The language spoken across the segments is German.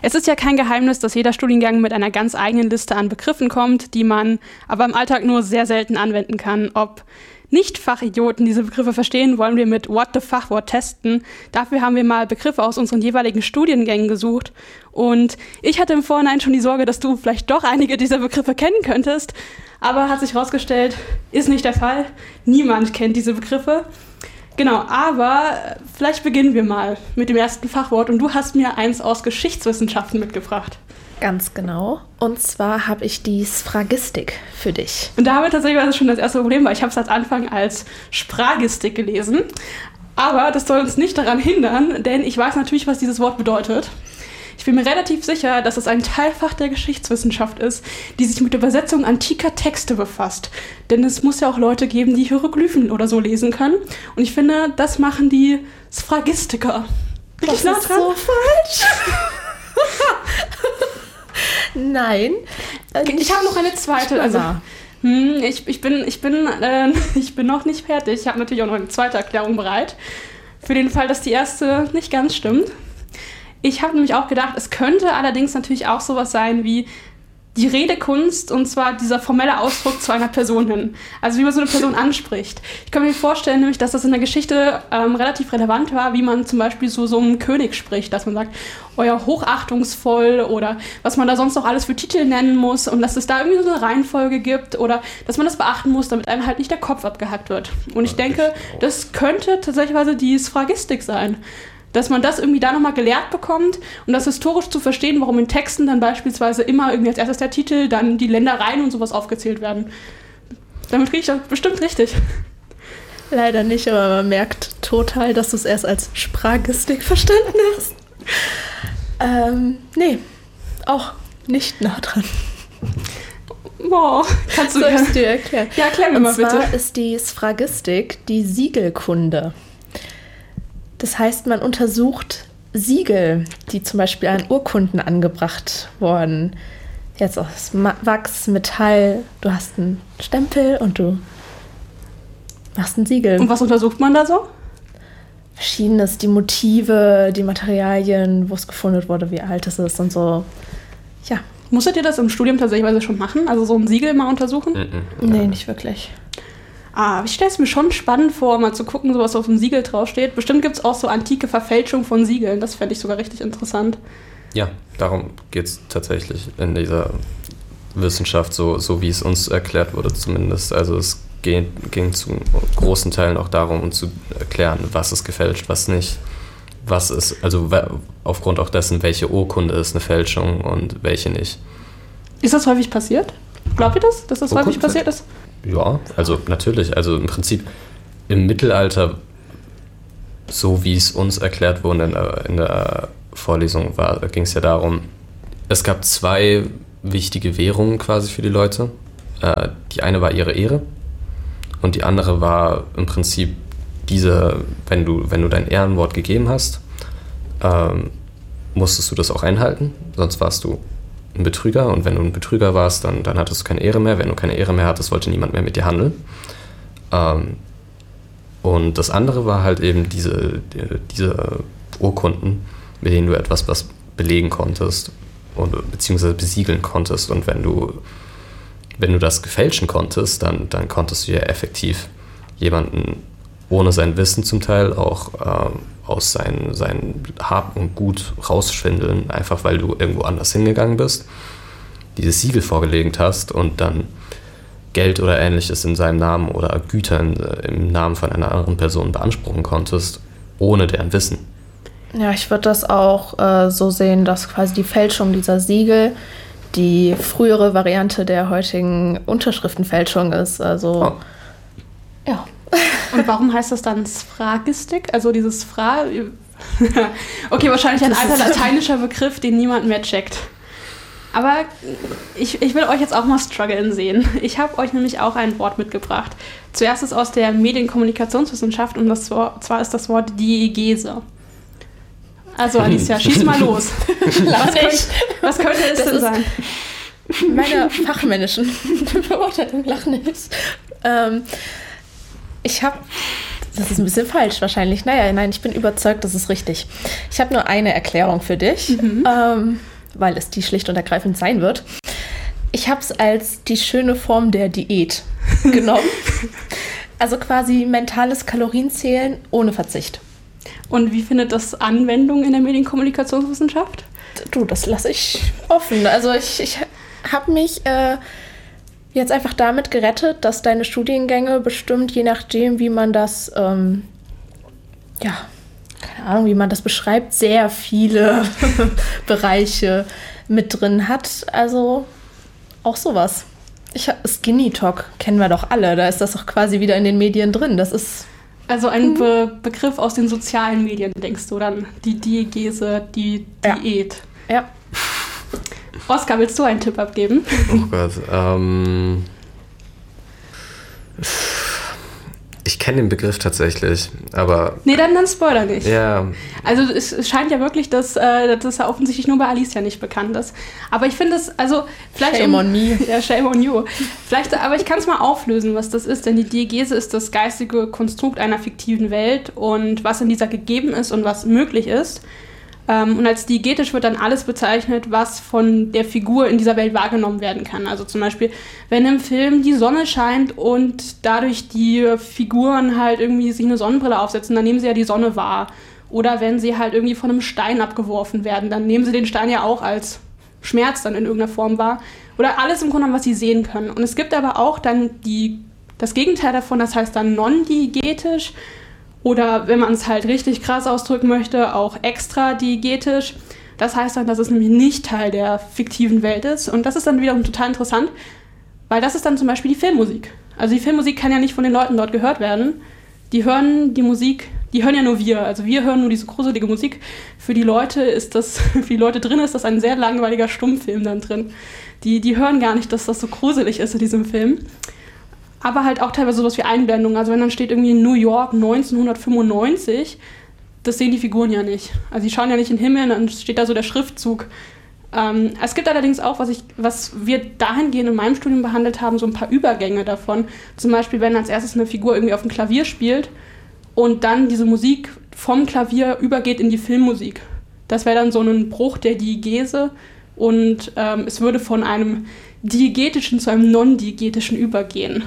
Es ist ja kein Geheimnis, dass jeder Studiengang mit einer ganz eigenen Liste an Begriffen kommt, die man aber im Alltag nur sehr selten anwenden kann. Ob Nicht-Fachidioten diese Begriffe verstehen, wollen wir mit What the Fachwort testen. Dafür haben wir mal Begriffe aus unseren jeweiligen Studiengängen gesucht. Und ich hatte im Vorhinein schon die Sorge, dass du vielleicht doch einige dieser Begriffe kennen könntest. Aber hat sich herausgestellt, ist nicht der Fall. Niemand kennt diese Begriffe. Genau, aber vielleicht beginnen wir mal mit dem ersten Fachwort. Und du hast mir eins aus Geschichtswissenschaften mitgebracht. Ganz genau. Und zwar habe ich die Sphragistik für dich. Und damit tatsächlich war das schon das erste Problem, weil ich habe es als Anfang als Spragistik gelesen. Aber das soll uns nicht daran hindern, denn ich weiß natürlich, was dieses Wort bedeutet. Ich bin mir relativ sicher, dass es ein Teilfach der Geschichtswissenschaft ist, die sich mit der Übersetzung antiker Texte befasst. Denn es muss ja auch Leute geben, die Hieroglyphen oder so lesen können. Und ich finde, das machen die Sphragistiker. Bin ich nah dran? So falsch. Nein. Ich habe noch eine zweite. Also, ich bin noch nicht fertig. Ich habe natürlich auch noch eine zweite Erklärung bereit. Für den Fall, dass die erste nicht ganz stimmt. Ich habe nämlich auch gedacht, es könnte allerdings natürlich auch sowas sein wie die Redekunst, und zwar dieser formelle Ausdruck zu einer Person hin. Also wie man so eine Person anspricht. Ich kann mir vorstellen, nämlich, dass das in der Geschichte relativ relevant war, wie man zum Beispiel so einem König spricht, dass man sagt, euer hochachtungsvoll oder was man da sonst noch alles für Titel nennen muss und dass es da irgendwie so eine Reihenfolge gibt oder dass man das beachten muss, damit einem halt nicht der Kopf abgehackt wird. Und ich denke, das könnte tatsächlich die Sphragistik sein. Dass man das irgendwie da nochmal gelehrt bekommt, um das historisch zu verstehen, warum in Texten dann beispielsweise immer irgendwie als erstes der Titel, dann die Ländereien und sowas aufgezählt werden. Damit kriege ich das bestimmt richtig. Leider nicht, aber man merkt total, dass du es erst als Spragistik verstanden hast. Nee, auch nicht nah dran. Boah, kannst du das dir erklären? Ja, erklär mir mal bitte. Und zwar ist die Sphragistik die Siegelkunde. Das heißt, man untersucht Siegel, die zum Beispiel an Urkunden angebracht wurden. Jetzt aus Wachs, Metall, du hast einen Stempel und du machst ein Siegel. Und was untersucht man da so? Verschiedenes, die Motive, die Materialien, wo es gefunden wurde, wie alt es ist und so. Ja. Musstet ihr das im Studium tatsächlich schon machen? Also so ein Siegel mal untersuchen? Nee, nicht wirklich. Ich stelle es mir schon spannend vor, mal zu gucken, so was auf dem Siegel draufsteht. Bestimmt gibt es auch so antike Verfälschung von Siegeln. Das fände ich sogar richtig interessant. Ja, darum geht es tatsächlich in dieser Wissenschaft, so wie es uns erklärt wurde zumindest. Also es ging zu großen Teilen auch darum, um zu erklären, was ist gefälscht, was nicht. Was ist, also aufgrund auch dessen, welche Urkunde ist eine Fälschung und welche nicht. Ist das häufig passiert? Glaubt ihr das, dass das häufig passiert ist? Ja, also natürlich. Also im Prinzip im Mittelalter, so wie es uns erklärt wurde in der Vorlesung, ging es ja darum, es gab zwei wichtige Währungen quasi für die Leute. Die eine war ihre Ehre und die andere war im Prinzip diese, wenn du dein Ehrenwort gegeben hast, musstest du das auch einhalten, sonst warst du ein Betrüger, und wenn du ein Betrüger warst, dann hattest du keine Ehre mehr. Wenn du keine Ehre mehr hattest, wollte niemand mehr mit dir handeln. Und das andere war halt eben diese Urkunden, mit denen du etwas was belegen konntest beziehungsweise besiegeln konntest. Und wenn du das gefälschen konntest, dann konntest du ja effektiv jemanden ohne sein Wissen zum Teil auch aus sein Hab und Gut rausschwindeln, einfach weil du irgendwo anders hingegangen bist, dieses Siegel vorgelegt hast und dann Geld oder Ähnliches in seinem Namen oder Güter im Namen von einer anderen Person beanspruchen konntest, ohne deren Wissen. Ja, ich würde das auch so sehen, dass quasi die Fälschung dieser Siegel die frühere Variante der heutigen Unterschriftenfälschung ist. Also, ja. Und warum heißt das dann Sphragistik? Also dieses Okay, wahrscheinlich ein alter lateinischer Begriff, den niemand mehr checkt. Aber ich will euch jetzt auch mal strugglen sehen. Ich habe euch nämlich auch ein Wort mitgebracht. Zuerst ist aus der Medienkommunikationswissenschaft und zwar ist das Wort Diegese. Also Alicia, schieß mal los. Was könnte es denn sein? Meine fachmännischen Beurteilung lachen ist. Das ist ein bisschen falsch wahrscheinlich. Nein, ich bin überzeugt, das ist richtig. Ich habe nur eine Erklärung für dich. weil es die schlicht und ergreifend sein wird. Ich habe es als die schöne Form der Diät genommen. Also quasi mentales Kalorienzählen ohne Verzicht. Und wie findet das Anwendung in der Medienkommunikationswissenschaft? Du, das lasse ich offen. Also ich habe mich jetzt einfach damit gerettet, dass deine Studiengänge bestimmt, je nachdem, wie man das, keine Ahnung, wie man das beschreibt, sehr viele Bereiche mit drin hat. Also auch sowas. Skinny Talk kennen wir doch alle. Da ist das doch quasi wieder in den Medien drin. Das ist also ein Begriff aus den sozialen Medien, denkst du dann? Die Diägese, die Diät. Ja. Oskar, willst du einen Tipp abgeben? Oh Gott. Ich kenne den Begriff tatsächlich, aber... Nee, dann spoiler nicht. Ja. Also es scheint ja wirklich, dass das ja offensichtlich nur bei Alicia nicht bekannt ist. Aber ich finde es, also vielleicht... Shame on me. Ja, shame on you. Vielleicht, aber ich kann es mal auflösen, was das ist. Denn die Diägese ist das geistige Konstrukt einer fiktiven Welt und was in dieser gegeben ist und was möglich ist. Und als diegetisch wird dann alles bezeichnet, was von der Figur in dieser Welt wahrgenommen werden kann. Also zum Beispiel, wenn im Film die Sonne scheint und dadurch die Figuren halt irgendwie sich eine Sonnenbrille aufsetzen, dann nehmen sie ja die Sonne wahr. Oder wenn sie halt irgendwie von einem Stein abgeworfen werden, dann nehmen sie den Stein ja auch als Schmerz dann in irgendeiner Form wahr. Oder alles im Grunde genommen, was sie sehen können. Und es gibt aber auch dann das Gegenteil davon, das heißt dann non-diegetisch. Oder wenn man es halt richtig krass ausdrücken möchte, auch extra diegetisch. Das heißt dann, dass es nämlich nicht Teil der fiktiven Welt ist. Und das ist dann wiederum total interessant, weil das ist dann zum Beispiel die Filmmusik. Also die Filmmusik kann ja nicht von den Leuten dort gehört werden. Die hören die Musik, die hören ja nur wir. Also wir hören nur diese gruselige Musik. Für die Leute drin ist das ein sehr langweiliger Stummfilm dann drin. Die hören gar nicht, dass das so gruselig ist in diesem Film. Aber halt auch teilweise sowas wie Einblendungen. Also wenn dann steht irgendwie in New York 1995, das sehen die Figuren ja nicht. Also die schauen ja nicht in den Himmel, dann steht da so der Schriftzug. Es gibt allerdings auch, was wir dahingehend in meinem Studium behandelt haben, so ein paar Übergänge davon. Zum Beispiel, wenn als erstes eine Figur irgendwie auf dem Klavier spielt und dann diese Musik vom Klavier übergeht in die Filmmusik. Das wäre dann so ein Bruch der Diegese und es würde von einem diegetischen zu einem non-diegetischen übergehen.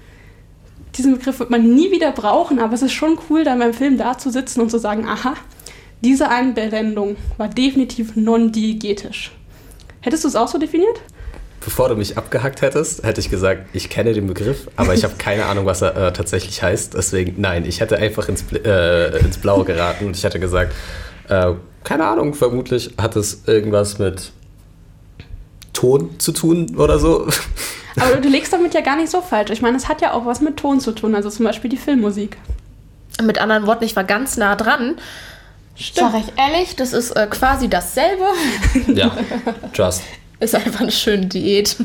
Diesen Begriff wird man nie wieder brauchen, aber es ist schon cool, dann beim Film da zu sitzen und zu sagen, aha, diese Einblendung war definitiv non-diegetisch. Hättest du es auch so definiit? Bevor du mich abgehackt hättest, hätte ich gesagt, ich kenne den Begriff, aber ich habe keine Ahnung, was er tatsächlich heißt. Deswegen, nein, ich hätte einfach ins Blaue geraten und ich hätte gesagt, keine Ahnung, vermutlich hat es irgendwas mit Ton zu tun oder so. Aber du legst damit ja gar nicht so falsch. Ich meine, es hat ja auch was mit Ton zu tun, also zum Beispiel die Filmmusik. Mit anderen Worten, ich war ganz nah dran. Stimmt. Sag ich ehrlich, das ist quasi dasselbe. Ja, just. Ist einfach eine schöne Diät.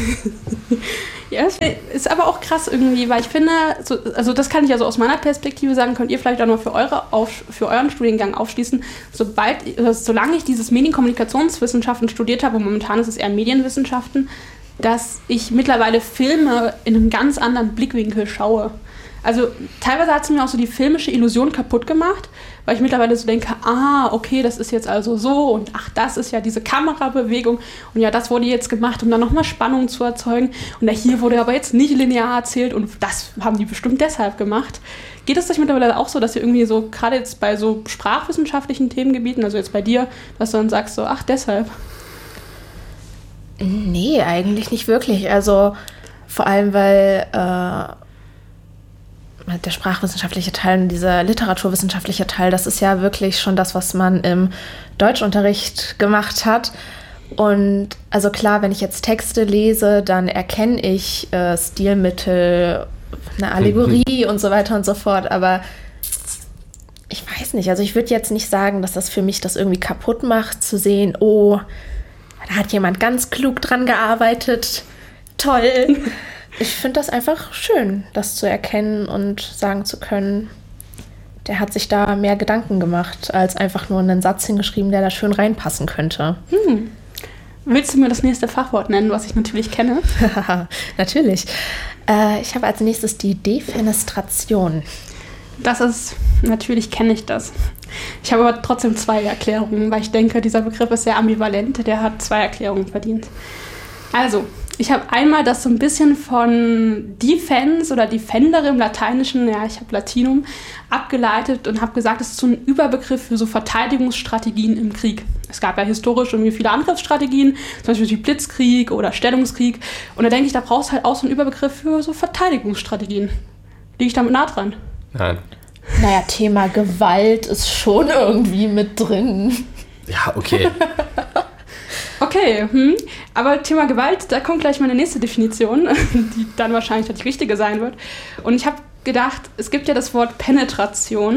Ja, ist aber auch krass irgendwie, weil ich finde, also das kann ich also aus meiner Perspektive sagen, könnt ihr vielleicht auch noch für euren Studiengang aufschließen, solange ich dieses Medienkommunikationswissenschaften studiert habe, und momentan ist es eher Medienwissenschaften, dass ich mittlerweile Filme in einem ganz anderen Blickwinkel schaue. Also teilweise hat es mir auch so die filmische Illusion kaputt gemacht, weil ich mittlerweile so denke, okay, das ist jetzt also so und ach, das ist ja diese Kamerabewegung und ja, das wurde jetzt gemacht, um dann nochmal Spannung zu erzeugen und hier wurde aber jetzt nicht linear erzählt und das haben die bestimmt deshalb gemacht. Geht es euch mittlerweile auch so, dass ihr irgendwie so, gerade jetzt bei so sprachwissenschaftlichen Themengebieten, also jetzt bei dir, dass du dann sagst so, ach, deshalb? Nee, eigentlich nicht wirklich. Also vor allem, weil der sprachwissenschaftliche Teil und dieser literaturwissenschaftliche Teil, das ist ja wirklich schon das, was man im Deutschunterricht gemacht hat. Und also klar, wenn ich jetzt Texte lese, dann erkenne ich Stilmittel, eine Allegorie und so weiter und so fort. Aber ich weiß nicht, also ich würde jetzt nicht sagen, dass das für mich das irgendwie kaputt macht, zu sehen, oh, da hat jemand ganz klug dran gearbeitet. Toll. Ich finde das einfach schön, das zu erkennen und sagen zu können, der hat sich da mehr Gedanken gemacht, als einfach nur einen Satz hingeschrieben, der da schön reinpassen könnte. Willst du mir das nächste Fachwort nennen, was ich natürlich kenne? Natürlich. Ich habe als nächstes die Defenestration. Natürlich kenne ich das. Ich habe aber trotzdem 2 Erklärungen, weil ich denke, dieser Begriff ist sehr ambivalent. Der hat 2 Erklärungen verdient. Also, ich habe einmal das so ein bisschen von Defense oder Defendere im Lateinischen, ja, ich habe Latinum, abgeleitet und habe gesagt, es ist so ein Überbegriff für so Verteidigungsstrategien im Krieg. Es gab ja historisch irgendwie viele Angriffsstrategien, zum Beispiel wie Blitzkrieg oder Stellungskrieg. Und da denke ich, da brauchst du halt auch so einen Überbegriff für so Verteidigungsstrategien. Liege ich damit nah dran? Nein. Naja, Thema Gewalt ist schon irgendwie mit drin. Ja, okay. Okay, aber Thema Gewalt, da kommt gleich meine nächste Definition, die dann wahrscheinlich die richtige sein wird. Und ich habe gedacht, es gibt ja das Wort Penetration.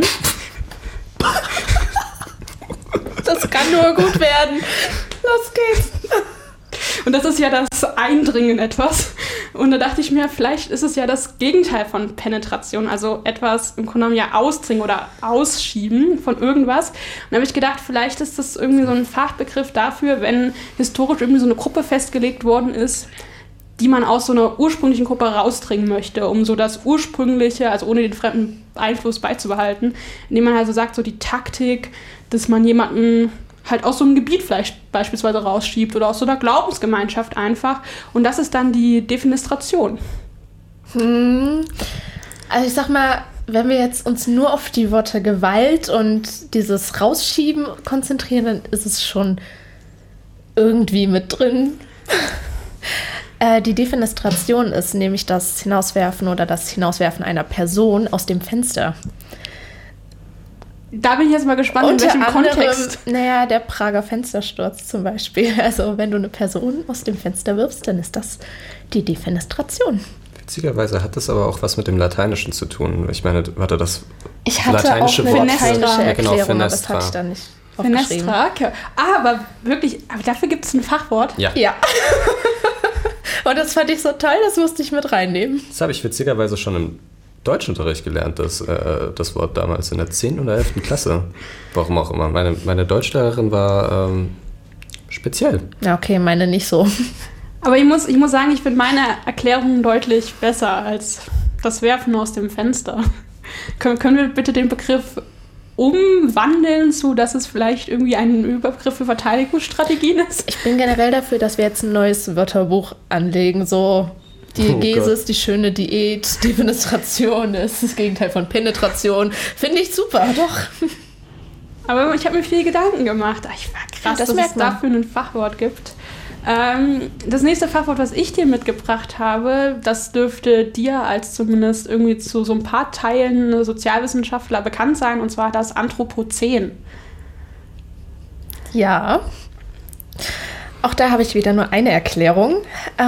Das kann nur gut werden. Los geht's. Und das ist ja das Eindringen in etwas. Und da dachte ich mir, vielleicht ist es ja das Gegenteil von Penetration, also etwas im Grunde genommen ja ausdringen oder ausschieben von irgendwas. Und da habe ich gedacht, vielleicht ist das irgendwie so ein Fachbegriff dafür, wenn historisch irgendwie so eine Gruppe festgelegt worden ist, die man aus so einer ursprünglichen Gruppe rausdringen möchte, um so das Ursprüngliche, also ohne den fremden Einfluss beizubehalten, indem man also sagt, so die Taktik, dass man jemanden halt aus so einem Gebiet vielleicht beispielsweise rausschiebt oder aus so einer Glaubensgemeinschaft einfach. Und das ist dann die Defenestration. Also ich sag mal, wenn wir jetzt uns nur auf die Worte Gewalt und dieses Rausschieben konzentrieren, dann ist es schon irgendwie mit drin. Die Defenestration ist nämlich das Hinauswerfen oder das Hinauswerfen einer Person aus dem Fenster. Da bin ich jetzt mal gespannt, in welchem Kontext. Naja, der Prager Fenstersturz zum Beispiel. Also wenn du eine Person aus dem Fenster wirfst, dann ist das die Defenestration. Witzigerweise hat das aber auch was mit dem Lateinischen zu tun. Ich meine, warte, das ich hatte lateinische auch eine Wort lateinische Erklärung, Fenestra. aber das hatte ich dann nicht aufgeschrieben. Fenestra, okay. Aber wirklich, aber dafür gibt es ein Fachwort. Ja. Und das fand ich so toll, das musste ich mit reinnehmen. Das habe ich witzigerweise schon im Deutschunterricht gelernt, das Wort damals in der 10. oder 11. Klasse. Warum auch immer. Meine Deutschlehrerin war speziell. Ja, okay, meine nicht so. Aber ich muss sagen, ich finde meine Erklärung deutlich besser als das Werfen aus dem Fenster. Können wir bitte den Begriff umwandeln zu, dass es vielleicht irgendwie ein Überbegriff für Verteidigungsstrategien ist? Ich bin generell dafür, dass wir jetzt ein neues Wörterbuch anlegen, so die Gesis, die schöne Diät, Defenestration ist das Gegenteil von Penetration. Finde ich super, doch. Aber ich habe mir viel Gedanken gemacht. Ich war krass, dass es dafür ein Fachwort gibt. Das nächste Fachwort, was ich dir mitgebracht habe, das dürfte dir als zumindest irgendwie zu so ein paar Teilen Sozialwissenschaftler bekannt sein, und zwar das Anthropozän. Ja. Auch da habe ich wieder nur eine Erklärung.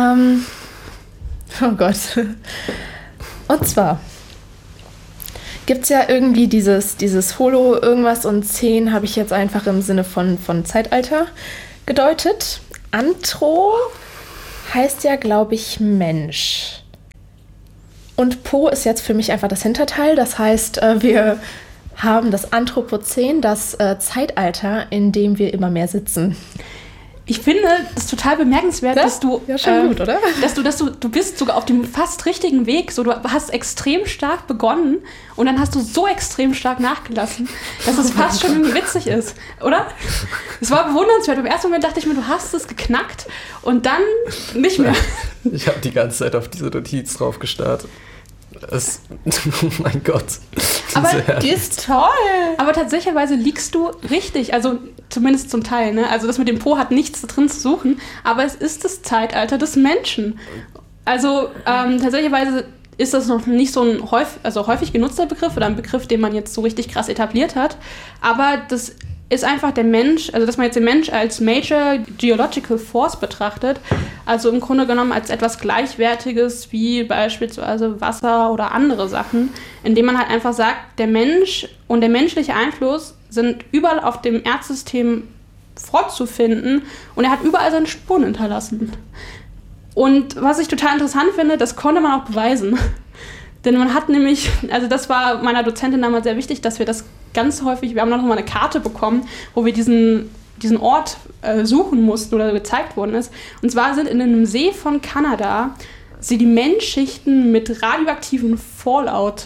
Oh Gott. Und zwar gibt es ja irgendwie dieses Holo irgendwas und 10 habe ich jetzt einfach im Sinne von Zeitalter gedeutet. Anthro heißt ja, glaube ich, Mensch. Und Po ist jetzt für mich einfach das Hinterteil. Das heißt, wir haben das Anthropozän, das Zeitalter, in dem wir immer mehr sitzen. Ich finde es total bemerkenswert, ja? dass du, ja, schon gut, oder? Du bist sogar auf dem fast richtigen Weg. So, du hast extrem stark begonnen und dann hast du so extrem stark nachgelassen, dass es fast schon irgendwie witzig ist, oder? Es war bewundernswert. Im ersten Moment dachte ich mir, du hast es geknackt und dann nicht mehr. Ich habe die ganze Zeit auf diese Notiz drauf gestarrt. Oh mein Gott. Aber die ist toll. Aber tatsächlicherweise liegst du richtig, also zumindest zum Teil. Ne? Also das mit dem Po hat nichts drin zu suchen, aber es ist das Zeitalter des Menschen. Also tatsächlicherweise ist das noch nicht so ein häufig genutzter Begriff oder ein Begriff, den man jetzt so richtig krass etabliert hat. Aber das ist einfach der Mensch, also dass man jetzt den Mensch als Major Geological Force betrachtet, also im Grunde genommen als etwas Gleichwertiges wie beispielsweise Wasser oder andere Sachen, indem man halt einfach sagt, der Mensch und der menschliche Einfluss sind überall auf dem Erdsystem fortzufinden und er hat überall seine Spuren hinterlassen. Und was ich total interessant finde, das konnte man auch beweisen. Denn man hat nämlich, also das war meiner Dozentin damals sehr wichtig, dass wir das ganz häufig, wir haben dann noch mal eine Karte bekommen, wo wir diesen Ort suchen mussten oder gezeigt worden ist. Und zwar sind in einem See von Kanada Sedimentschichten mit radioaktivem Fallout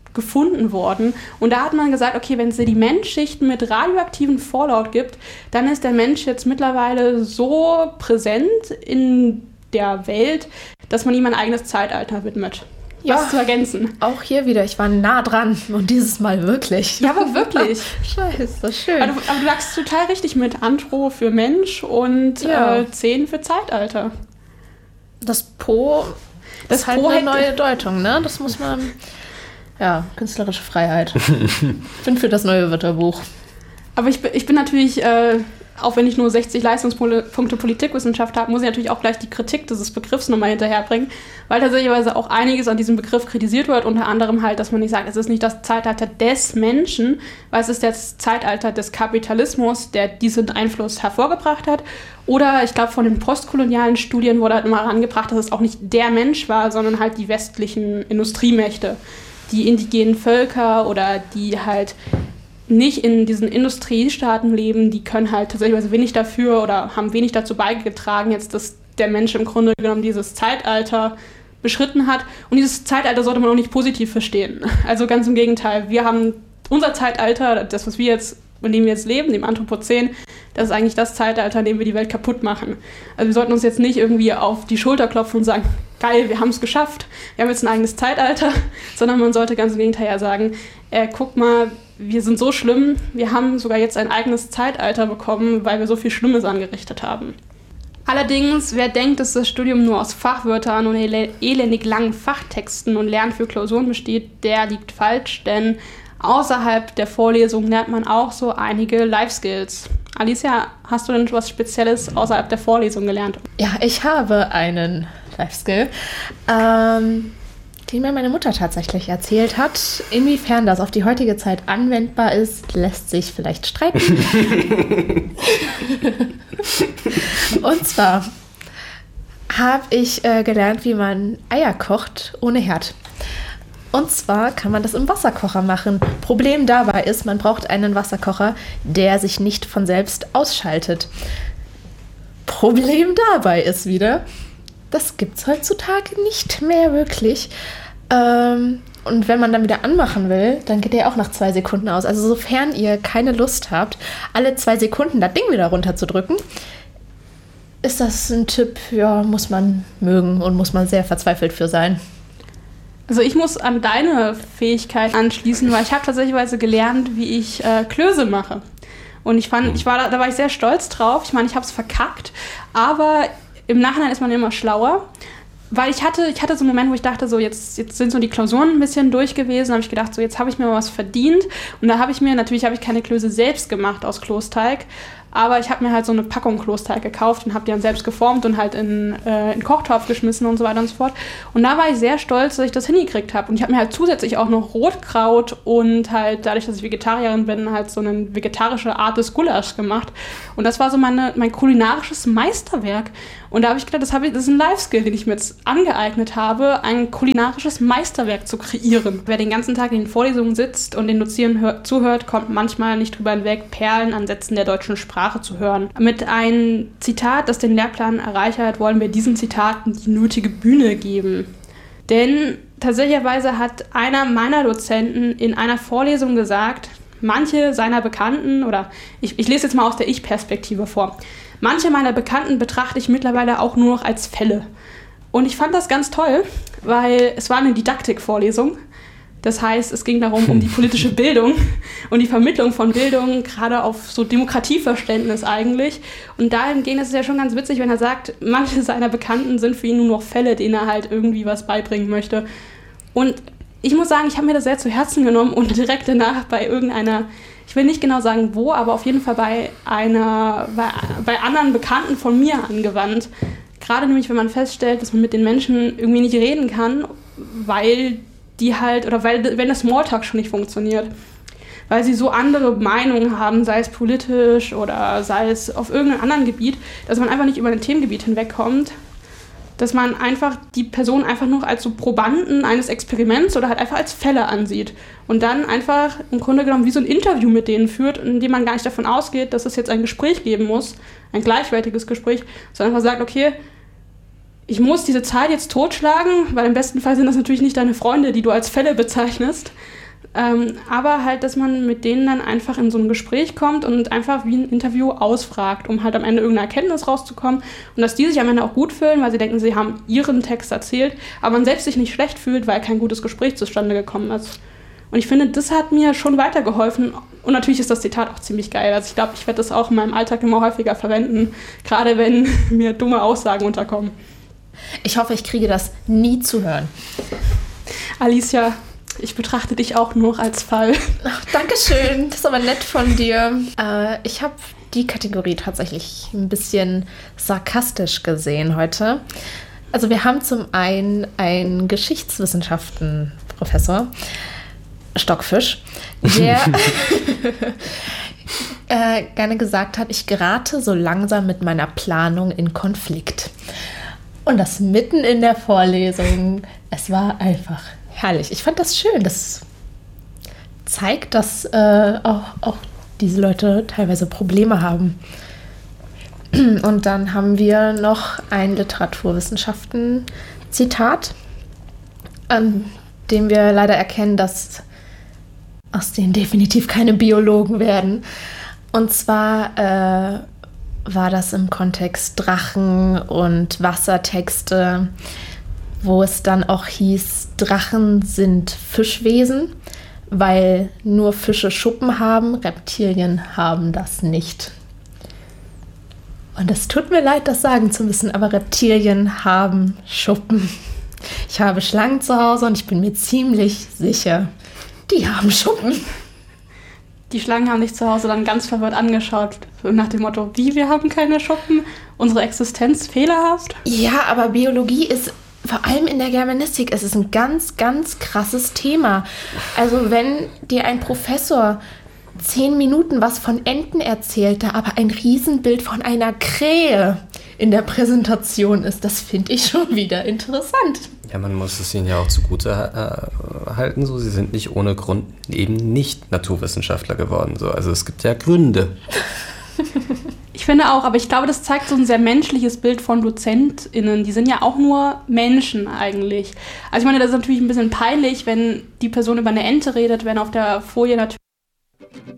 gefunden worden. Und da hat man gesagt, okay, wenn es Sedimentschichten mit radioaktivem Fallout gibt, dann ist der Mensch jetzt mittlerweile so präsent in der Welt, dass man ihm ein eigenes Zeitalter widmet. Was zu ergänzen. Auch hier wieder, ich war nah dran und dieses Mal wirklich. Ja, aber wirklich. Scheiße, schön. Aber du lagst total richtig mit Anthro für Mensch und 10 für Zeitalter. Das Po ist halt eine neue Deutung, ne? Das muss man... Ja, künstlerische Freiheit. Ich bin für das neue Wörterbuch. Aber ich bin natürlich, auch wenn ich nur 60 Leistungspunkte Politikwissenschaft habe, muss ich natürlich auch gleich die Kritik dieses Begriffs nochmal hinterherbringen, weil tatsächlich auch einiges an diesem Begriff kritisiert wird, unter anderem halt, dass man nicht sagt, es ist nicht das Zeitalter des Menschen, weil es ist das Zeitalter des Kapitalismus, der diesen Einfluss hervorgebracht hat. Oder ich glaube, von den postkolonialen Studien wurde halt immer herangebracht, dass es auch nicht der Mensch war, sondern halt die westlichen Industriemächte. Die indigenen Völker oder die halt nicht in diesen Industriestaaten leben, die können halt tatsächlich wenig dafür oder haben wenig dazu beigetragen, jetzt, dass der Mensch im Grunde genommen dieses Zeitalter beschritten hat. Und dieses Zeitalter sollte man auch nicht positiv verstehen. Also ganz im Gegenteil. Wir haben unser Zeitalter, das, was wir jetzt, in dem wir jetzt leben, dem Anthropozän, das ist eigentlich das Zeitalter, in dem wir die Welt kaputt machen. Also wir sollten uns jetzt nicht irgendwie auf die Schulter klopfen und sagen, geil, wir haben es geschafft, wir haben jetzt ein eigenes Zeitalter, sondern man sollte ganz im Gegenteil ja sagen, guck mal, wir sind so schlimm, wir haben sogar jetzt ein eigenes Zeitalter bekommen, weil wir so viel Schlimmes angerichtet haben. Allerdings, wer denkt, dass das Studium nur aus Fachwörtern und elendig langen Fachtexten und Lernen für Klausuren besteht, der liegt falsch, denn außerhalb der Vorlesung lernt man auch so einige Life-Skills. Alicia, hast du denn was Spezielles außerhalb der Vorlesung gelernt? Ja, ich habe einen Life-Skill, den mir meine Mutter tatsächlich erzählt hat. Inwiefern das auf die heutige Zeit anwendbar ist, lässt sich vielleicht streiten. Und zwar habe ich gelernt, wie man Eier kocht ohne Herd. Und zwar kann man das im Wasserkocher machen. Problem dabei ist, man braucht einen Wasserkocher, der sich nicht von selbst ausschaltet. Problem dabei ist wieder, das gibt es heutzutage nicht mehr wirklich. Und wenn man dann wieder anmachen will, dann geht der auch nach 2 Sekunden aus. Also sofern ihr keine Lust habt, alle 2 Sekunden das Ding wieder runterzudrücken, ist das ein Tipp, ja, muss man mögen und muss man sehr verzweifelt für sein. Also ich muss an deine Fähigkeit anschließen, weil ich habe tatsächlich gelernt, wie ich Klöße mache. Und da war ich sehr stolz drauf. Ich meine, ich habe es verkackt, aber im Nachhinein ist man immer schlauer. Weil ich hatte so einen Moment, wo ich dachte, so jetzt sind so die Klausuren ein bisschen durch gewesen, habe ich gedacht, so jetzt habe ich mir mal was verdient. Und da habe ich keine Klöße selbst gemacht aus Kloßteig, aber ich habe mir halt so eine Packung Kloßteig gekauft und habe die dann selbst geformt und halt in den Kochtopf geschmissen und so weiter und so fort. Und da war ich sehr stolz, dass ich das hingekriegt habe. Und ich habe mir halt zusätzlich auch noch Rotkraut und halt dadurch, dass ich Vegetarierin bin, halt so eine vegetarische Art des Gulaschs gemacht. Und das war so mein kulinarisches Meisterwerk. Und da habe ich gedacht, das ist ein Life-Skill, den ich mir jetzt angeeignet habe, ein kulinarisches Meisterwerk zu kreieren. Wer den ganzen Tag in den Vorlesungen sitzt und den Dozierenden zuhört, kommt manchmal nicht drüber hinweg, Perlen an Sätzen der deutschen Sprache zu hören. Mit einem Zitat, das den Lehrplan erreichert, wollen wir diesen Zitaten die nötige Bühne geben. Denn tatsächlicherweise hat einer meiner Dozenten in einer Vorlesung gesagt, manche seiner Bekannten, oder ich lese jetzt mal aus der Ich-Perspektive vor, manche meiner Bekannten betrachte ich mittlerweile auch nur noch als Fälle. Und ich fand das ganz toll, weil es war eine Didaktikvorlesung. Das heißt, es ging darum, um die politische Bildung und die Vermittlung von Bildung, gerade auf so Demokratieverständnis eigentlich. Und dahingehend ist es ja schon ganz witzig, wenn er sagt, manche seiner Bekannten sind für ihn nur noch Fälle, denen er halt irgendwie was beibringen möchte. Und ich muss sagen, ich habe mir das sehr zu Herzen genommen und direkt danach bei irgendeiner, ich will nicht genau sagen wo, aber auf jeden Fall bei anderen Bekannten von mir angewandt. Gerade nämlich, wenn man feststellt, dass man mit den Menschen irgendwie nicht reden kann, weil wenn der Smalltalk schon nicht funktioniert. Weil sie so andere Meinungen haben, sei es politisch oder sei es auf irgendeinem anderen Gebiet, dass man einfach nicht über ein Themengebiet hinwegkommt, dass man einfach die Person einfach nur als so Probanden eines Experiments oder halt einfach als Fälle ansieht und dann einfach im Grunde genommen wie so ein Interview mit denen führt, in dem man gar nicht davon ausgeht, dass es jetzt ein Gespräch geben muss, ein gleichwertiges Gespräch, sondern einfach sagt, okay, ich muss diese Zeit jetzt totschlagen, weil im besten Fall sind das natürlich nicht deine Freunde, die du als Fälle bezeichnest, Aber halt, dass man mit denen dann einfach in so ein Gespräch kommt und einfach wie ein Interview ausfragt, um halt am Ende irgendeine Erkenntnis rauszukommen. Und dass die sich am Ende auch gut fühlen, weil sie denken, sie haben ihren Text erzählt, aber man selbst sich nicht schlecht fühlt, weil kein gutes Gespräch zustande gekommen ist. Und ich finde, das hat mir schon weitergeholfen. Und natürlich ist das Zitat auch ziemlich geil. Also ich glaube, ich werde das auch in meinem Alltag immer häufiger verwenden, gerade wenn mir dumme Aussagen unterkommen. Ich hoffe, ich kriege das nie zu hören. Alicia, ich betrachte dich auch nur als Fall. Ach, Dankeschön, das ist aber nett von dir. Ich habe die Kategorie tatsächlich ein bisschen sarkastisch gesehen heute. Also wir haben zum einen Geschichtswissenschaften-Professor, Stockfisch, der gerne gesagt hat, ich gerate so langsam mit meiner Planung in Konflikt. Und das mitten in der Vorlesung. Es war einfach herrlich. Ich fand das schön. Das zeigt, dass auch diese Leute teilweise Probleme haben. Und dann haben wir noch ein Literaturwissenschaften-Zitat, an dem wir leider erkennen, dass aus denen definitiv keine Biologen werden. Und zwar war das im Kontext Drachen und Wassertexte, wo es dann auch hieß, Drachen sind Fischwesen, weil nur Fische Schuppen haben, Reptilien haben das nicht. Und es tut mir leid, das sagen zu müssen, aber Reptilien haben Schuppen. Ich habe Schlangen zu Hause und ich bin mir ziemlich sicher, die haben Schuppen. Die Schlangen haben dich zu Hause dann ganz verwirrt angeschaut, nach dem Motto, wie, wir haben keine Schuppen? Unsere Existenz fehlerhaft? Ja, aber Biologie ist, vor allem in der Germanistik, es ist ein ganz, ganz krasses Thema. Also wenn dir ein Professor 10 Minuten was von Enten erzählt, da aber ein Riesenbild von einer Krähe in der Präsentation ist, das finde ich schon wieder interessant. Ja, man muss es ihnen ja auch zugute halten, so. Sie sind nicht ohne Grund eben nicht Naturwissenschaftler geworden. So. Also es gibt ja Gründe. Ich finde auch, aber ich glaube, das zeigt so ein sehr menschliches Bild von DozentInnen. Die sind ja auch nur Menschen eigentlich. Also ich meine, das ist natürlich ein bisschen peinlich, wenn die Person über eine Ente redet, wenn auf der Folie natürlich